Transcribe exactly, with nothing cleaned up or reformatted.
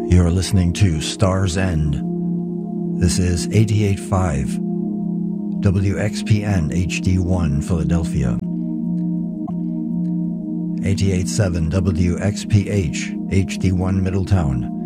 You're listening to Star's End. This is eighty-eight point five W X P N H D one Philadelphia, eighty-eight point seven W X P H H D one Middletown,